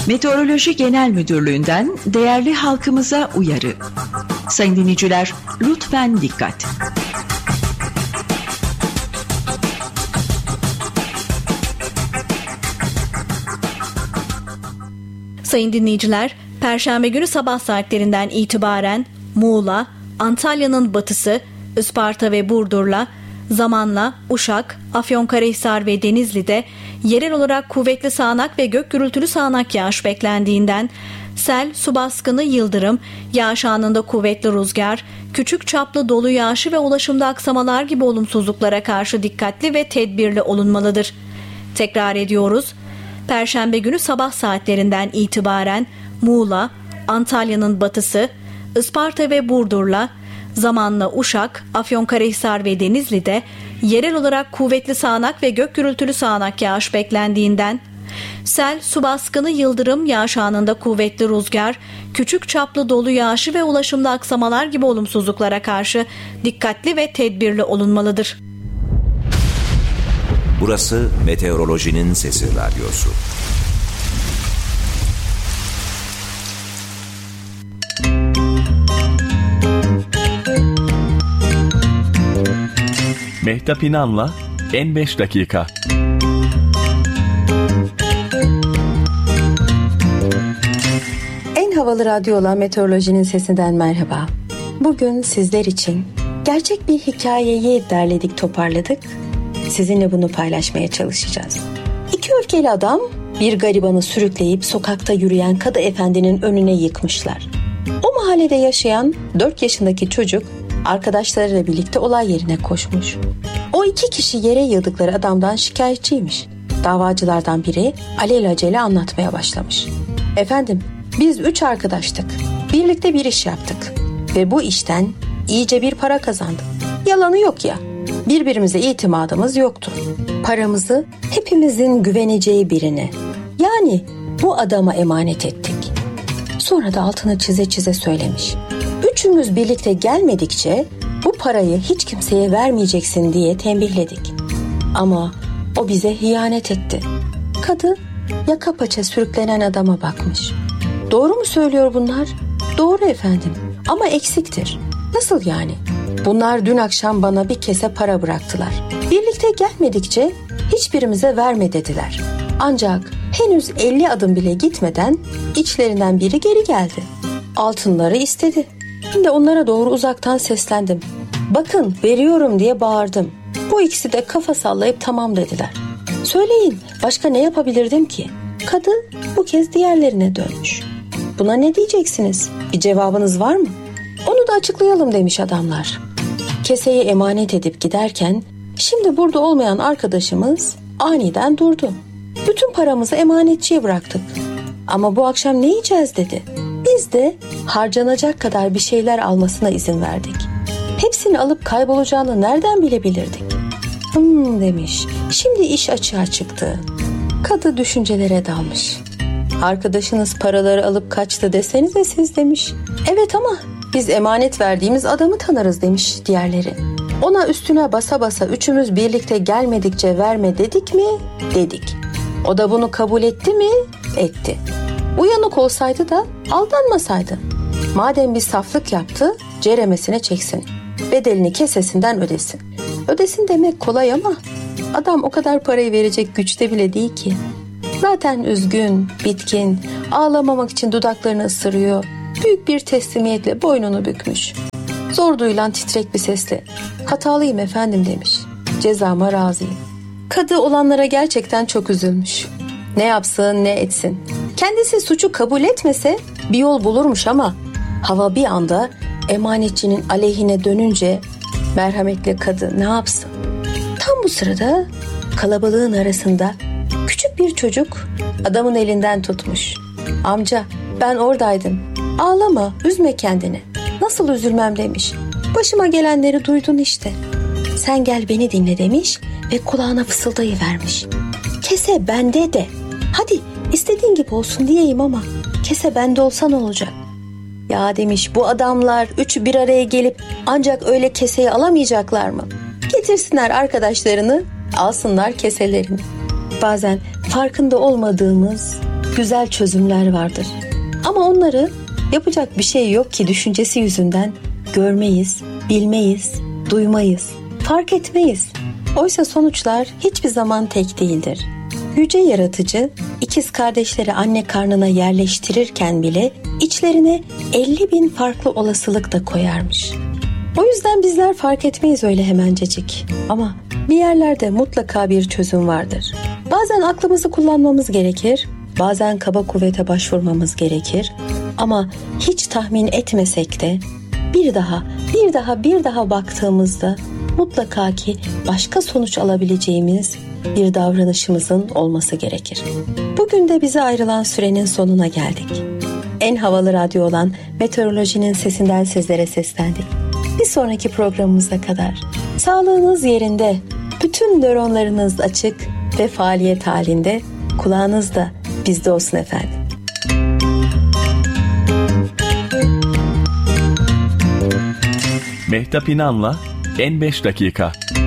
Meteoroloji Genel Müdürlüğü'nden değerli halkımıza uyarı. Sayın dinleyiciler, lütfen dikkat. Sayın dinleyiciler, Perşembe günü sabah saatlerinden itibaren Muğla, Antalya'nın batısı, Isparta ve Burdur'la, zamanla Uşak, Afyonkarahisar ve Denizli'de yerel olarak kuvvetli sağanak ve gök gürültülü sağanak yağış beklendiğinden sel, su baskını, yıldırım, yağış anında kuvvetli rüzgar, küçük çaplı dolu yağışı ve ulaşımda aksamalar gibi olumsuzluklara karşı dikkatli ve tedbirli olunmalıdır. Tekrar ediyoruz. Perşembe günü sabah saatlerinden itibaren Muğla, Antalya'nın batısı, Isparta ve Burdur'la, zamanla Uşak, Afyonkarahisar ve Denizli'de yerel olarak kuvvetli sağanak ve gök gürültülü sağanak yağış beklendiğinden sel, su baskını, yıldırım, yağış anında kuvvetli rüzgar, küçük çaplı dolu yağışı ve ulaşımda aksamalar gibi olumsuzluklara karşı dikkatli ve tedbirli olunmalıdır. Burası Meteorolojinin Sesi Radyosu. Mehtap İnan'la En 5 Dakika. En havalı radyo olan Meteorolojinin Sesinden merhaba. Bugün sizler için gerçek bir hikayeyi derledik, toparladık. Sizinle bunu paylaşmaya çalışacağız. İki öfkeli adam bir garibanı sürükleyip sokakta yürüyen Kadı Efendi'nin önüne yıkmışlar. O mahallede yaşayan 4 yaşındaki çocuk arkadaşlarıyla birlikte olay yerine koşmuş. O iki kişi yere yığdıkları adamdan şikayetçiymiş. Davacılardan biri alelacele anlatmaya başlamış. Efendim, biz 3 arkadaştık. Birlikte bir iş yaptık. Ve bu işten iyice bir para kazandık. Yalanı yok ya. Birbirimize itimadımız yoktu. Paramızı hepimizin güveneceği birine, yani bu adama emanet ettik. Sonra da altını çize çize söylemiş. Üçümüz birlikte gelmedikçe bu parayı hiç kimseye vermeyeceksin diye tembihledik. Ama o bize ihanet etti. Kadı yaka paça sürüklenen adama bakmış. Doğru mu söylüyor bunlar? Doğru efendim, ama eksiktir. Nasıl yani? Bunlar dün akşam bana bir kese para bıraktılar. Birlikte gelmedikçe hiçbirimize verme dediler. Ancak henüz 50 adım bile gitmeden içlerinden biri geri geldi. Altınları istedi. Ben de onlara doğru uzaktan seslendim. Bakın, veriyorum diye bağırdım. Bu ikisi de kafa sallayıp tamam dediler. Söyleyin, başka ne yapabilirdim ki? Kadı bu kez diğerlerine dönmüş. Buna ne diyeceksiniz? Bir cevabınız var mı? Onu da açıklayalım demiş adamlar. Keseyi emanet edip giderken şimdi burada olmayan arkadaşımız aniden durdu. Bütün paramızı emanetçiye bıraktık. Ama bu akşam ne yiyeceğiz dedi. Biz de harcanacak kadar bir şeyler almasına izin verdik. Hepsini alıp kaybolacağını nereden bilebilirdik? Demiş. Şimdi iş açığa çıktı. Kadı düşüncelere dalmış. Arkadaşınız paraları alıp kaçtı desenize siz demiş. Evet, ama biz emanet verdiğimiz adamı tanırız demiş diğerleri. Ona üstüne basa basa üçümüz birlikte gelmedikçe verme dedik mi? Dedik. O da bunu kabul etti mi? Etti. Uyanık olsaydı da aldanmasaydı. Madem bir saflık yaptı, ceremesine çeksin. Bedelini kesesinden ödesin. Ödesin demek kolay ama adam o kadar parayı verecek güçte bile değil ki. Zaten üzgün, bitkin, ağlamamak için dudaklarını ısırıyor. Büyük bir teslimiyetle boynunu bükmüş. Zor duyulan titrek bir sesle hatalıyım efendim demiş. Cezama razıyım. Kadı olanlara gerçekten çok üzülmüş. Ne yapsın ne etsin. Kendisi suçu kabul etmese bir yol bulurmuş ama hava bir anda emanetçinin aleyhine dönünce merhametli kadı ne yapsın? Tam bu sırada kalabalığın arasında küçük bir çocuk adamın elinden tutmuş. Amca, ben oradaydım. Ağlama, üzme kendini. Nasıl üzülmem demiş. Başıma gelenleri duydun işte. Sen gel beni dinle demiş ve kulağına fısıldayıvermiş. Kese bende de. Hadi istediğin gibi olsun diyeyim ama kese bende olsa ne olacak? Ya demiş, bu adamlar üçü bir araya gelip ancak öyle keseyi alamayacaklar mı? Getirsinler arkadaşlarını, alsınlar keselerini. Bazen farkında olmadığımız güzel çözümler vardır. Ama onları yapacak bir şey yok ki düşüncesi yüzünden görmeyiz, bilmeyiz, duymayız, fark etmeyiz. Oysa sonuçlar hiçbir zaman tek değildir. Yüce Yaratıcı ikiz kardeşleri anne karnına yerleştirirken bile içlerine 50.000 farklı olasılık da koyarmış. O yüzden bizler fark etmeyiz öyle hemencecik. Ama bir yerlerde mutlaka bir çözüm vardır. Bazen aklımızı kullanmamız gerekir, bazen kaba kuvvete başvurmamız gerekir. Ama hiç tahmin etmesek de bir daha baktığımızda mutlaka ki başka sonuç alabileceğimiz bir davranışımızın olması gerekir. Bugün de bize ayrılan sürenin sonuna geldik. En havalı radyo olan Meteorolojinin Sesinden sizlere seslendik. Bir sonraki programımıza kadar sağlığınız yerinde, bütün nöronlarınız açık ve faaliyet halinde, kulağınız da bizde olsun efendim. Mehtap İnan'la En 5 Dakika.